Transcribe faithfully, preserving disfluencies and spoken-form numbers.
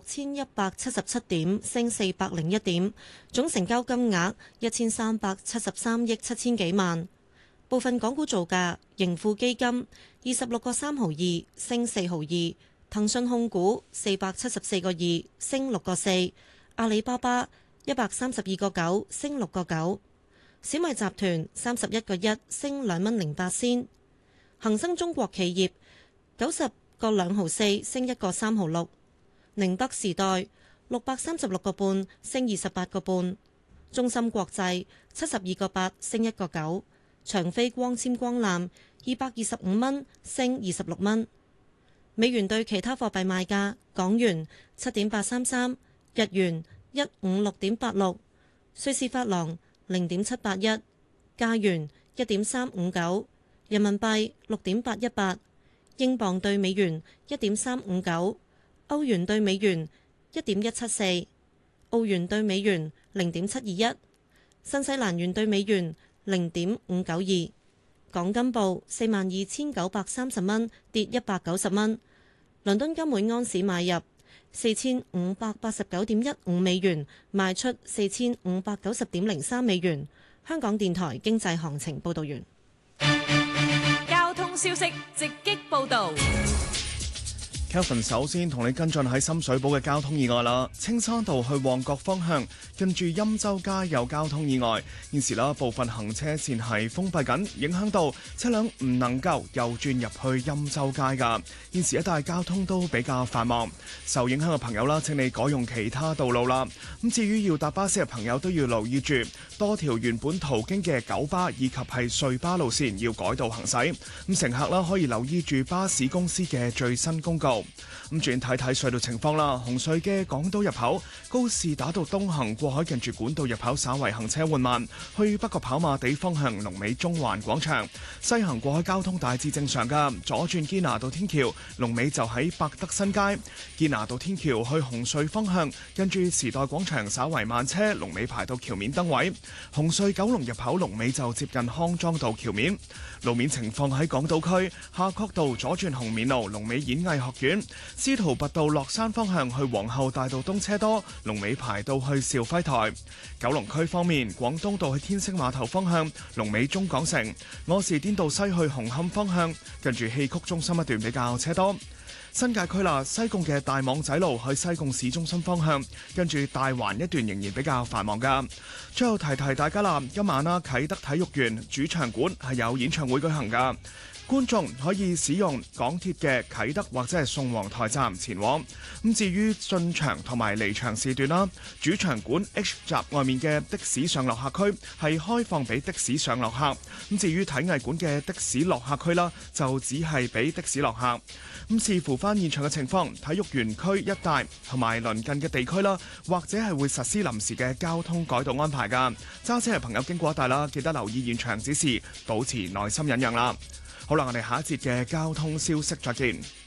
千一百七十七點，升四百零一點，總成交金額一千三百七十三億七千幾萬。部分港股造價：盈富基金二十六個三毫二，升四毫二；騰訊控股四百七十四個二，升六個四；阿里巴巴一百三十二個九，升六個九；小米集團三十一個一，升兩蚊零八仙；恒生中國企業九十個兩毫四，升一個三毫六；寧德時代六百三十六個半，升二十八個半；中芯國際七十二個八，升一個九；長飛光纖光纜二百二十五蚊，升二十六蚊。美元對其他貨幣賣價：港元七點八三三，日元一五六點八六，瑞士法郎零點七八一，加元一點三五九，人民幣六點八一八，英鎊對美元一點三五九，歐元對美元一點一七四，澳元對美元零點七二一，新西蘭元對美元零點五九二。港金報四萬二千九百三十蚊，跌一百九十蚊。倫敦金每安士買入四千五百八十九點一五美元，賣出四千五百九十點零三美元。香港電台經濟行情報道完。 交通消息直擊報道。 Kelvin 首先同你跟進喺深水埗嘅交通意外啦，青山道去旺角方向近住欽州街有交通意外，現時啦部分行車線係封閉緊，影響到車輛唔能夠右轉入去欽州街㗎。現時一帶交通都比較繁忙，受影響嘅朋友啦，請你改用其他道路啦。咁至於要搭巴士嘅朋友都要留意住，多條原本途經嘅九巴以及係隧巴路線要改道行駛。咁乘客啦可以留意住巴士公司嘅最新公告。咁轉睇睇隧道情況啦，紅隧嘅港島入口高士打道東行過海近住管道入口稍為行車緩慢，去北角跑馬地方向龍尾中環廣場；西行過海交通大致正常噶，左轉堅拿道天橋龍尾就喺百德新街，堅拿道天橋去紅隧方向近住時代廣場稍為慢車，龍尾排到橋面燈位；紅隧九龍入口龍尾就接近康莊道橋面。路面情況喺港島區夏慤道左轉紅棉路龍尾演藝學院，司徒拔道落山方向去皇后大道東車多，龍尾排到去肇輝台。九龍區方面，廣東道去天星碼頭方向龍尾中港城，柯士甸道西去紅磡方向近住戲曲中心一段比較車多。新界區啦，西貢嘅大網仔路去西貢市中心方向，跟住大環一段仍然比較繁忙噶。最後提提大家啦，今晚啦啟德體育園主場館係有演唱會舉行噶，觀眾可以使用港鐵嘅啟德或者係宋皇臺站前往。咁至於進場同埋離場時段啦，主場館 H 閘外面嘅的，的士上落客區係開放俾的士上落客。咁至於體藝館嘅的，的士落客區啦，就只係俾的士落客。咁視乎翻現場嘅情況，體育園區一帶同埋鄰近嘅地區啦，或者係會實施臨時嘅交通改道安排㗎。揸車嘅朋友經過一帶啦，記得留意現場指示，保持耐心忍讓啦。好啦，我哋下一節嘅交通消息再見。